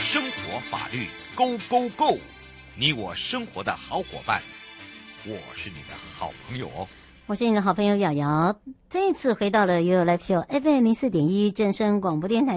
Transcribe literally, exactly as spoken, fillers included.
生活法律 Go Go Go， 你我生活的好伙伴，我是你的好朋友哦。 我是你的好朋友瑶瑶，这一次回到了悠悠 Live Show F M 零四点一正声广播电台。